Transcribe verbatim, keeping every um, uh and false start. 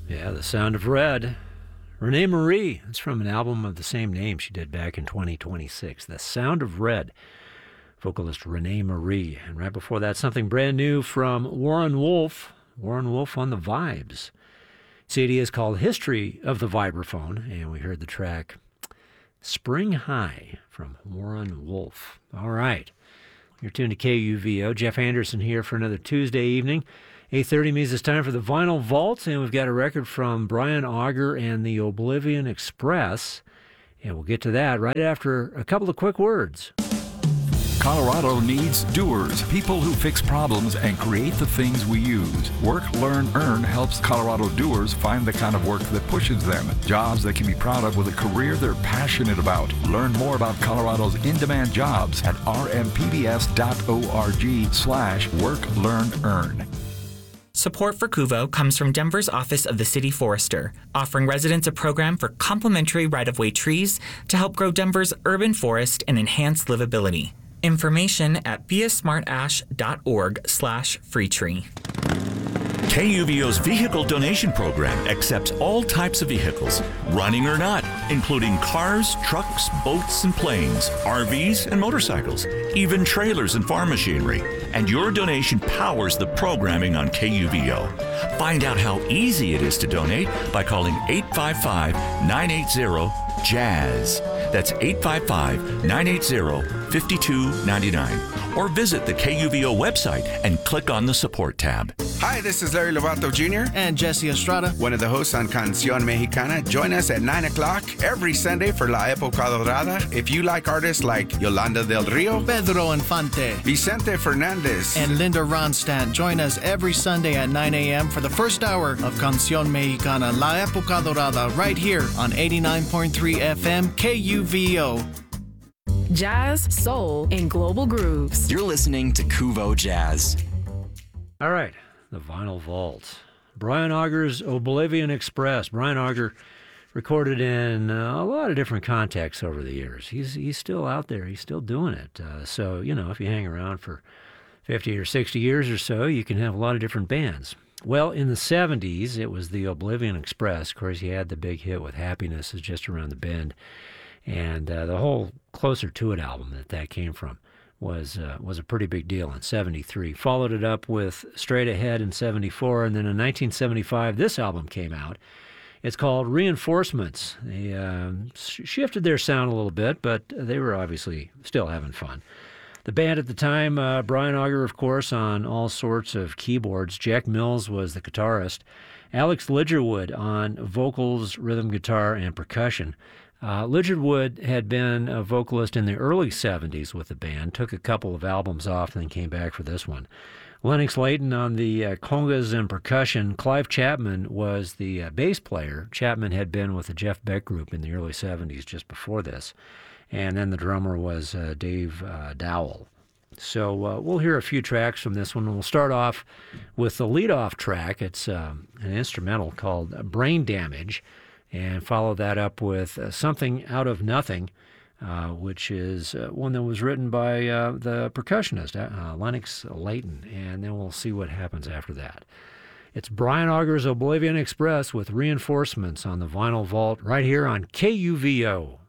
Yeah, The Sound of Red. Renee Marie. It's from an album of the same name she did back in twenty twenty-six. The Sound of Red. Vocalist Renee Marie. And right before that, something brand new from Warren Wolf. Warren Wolf on the Vibes. C D is called History of the Vibraphone, and we heard the track Spring High from Warren Wolf. All right. You're tuned to K U V O. Jeff Anderson here for another Tuesday evening. eight thirty means it's time for the Vinyl Vault, and we've got a record from Brian Auger and the Oblivion Express. And we'll get to that right after a couple of quick words. Colorado needs doers, people who fix problems and create the things we use. Work, Learn, Earn helps Colorado doers find the kind of work that pushes them. Jobs they can be proud of with a career they're passionate about. Learn more about Colorado's in-demand jobs at rmpbs.org slash work, learn, earn. Support for Kuvo comes from Denver's Office of the City Forester, offering residents a program for complimentary right-of-way trees to help grow Denver's urban forest and enhance livability. Information at beasmartash.org slash free tree. K U V O's vehicle donation program accepts all types of vehicles, running or not, including cars, trucks, boats, and planes, R Vs, and motorcycles, even trailers and farm machinery. And your donation powers the programming on K U V O. Find out how easy it is to donate by calling eight five five, nine eight zero, jazz. That's eight five five, nine eight zero, five two nine nine. Or visit the K U V O website and click on the support tab. Hi, this is Larry Lovato Junior and Jesse Estrada, one of the hosts on Canción Mexicana. Join us at nine o'clock every Sunday for La Época Dorada. If you like artists like Yolanda del Rio, Pedro Infante, Vicente Fernandez, and Linda Ronstadt, join us every Sunday at nine a.m. for the first hour of Canción Mexicana, La Época Dorada, right here on eighty-nine point three F M K U V O. Jazz, soul, and global grooves. You're listening to Kuvo Jazz. All right, the Vinyl Vault. Brian Auger's Oblivion Express. Brian Auger recorded in uh, a lot of different contexts over the years. He's he's still out there. He's still doing it. Uh, so, you know, if you hang around for fifty or sixty years or so, you can have a lot of different bands. Well, in the seventies, it was the Oblivion Express. Of course, he had the big hit with Happiness is Just Around the Bend. And uh, the whole Closer to It album that that came from was uh, was a pretty big deal in seventy-three. Followed it up with Straight Ahead in seventy-four, and then in nineteen seventy-five, this album came out. It's called Reinforcements. They uh, shifted their sound a little bit, but they were obviously still having fun. The band at the time, uh, Brian Auger, of course, on all sorts of keyboards. Jack Mills was the guitarist. Alex Lidgerwood on vocals, rhythm guitar, and percussion. Uh, Lidgerwood had been a vocalist in the early seventies with the band, took a couple of albums off, and then came back for this one. Lennox Layton on the uh, congas and percussion. Clive Chapman was the uh, bass player. Chapman had been with the Jeff Beck Group in the early seventies, just before this. And then the drummer was uh, Dave uh, Dowell. So uh, we'll hear a few tracks from this one. We'll start off with the lead-off track. It's um, an instrumental called Brain Damage. And follow that up with uh, Something Out of Nothing, uh, which is uh, one that was written by uh, the percussionist, uh, Lennox Layton. And then we'll see what happens after that. It's Brian Auger's Oblivion Express with Reinforcements on the Vinyl Vault right here on K U V O.